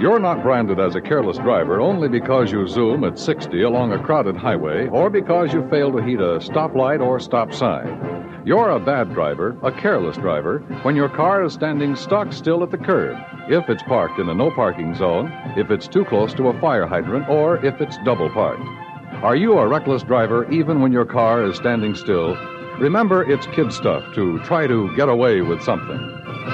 You're not branded as a careless driver only because you zoom at 60 along a crowded highway or because you fail to heed a stoplight or stop sign. You're a bad driver, a careless driver, when your car is standing stock still at the curb, if it's parked in a no parking zone, if it's too close to a fire hydrant, or if it's double parked. Are you a reckless driver even when your car is standing still? Remember, it's kid stuff to try to get away with something.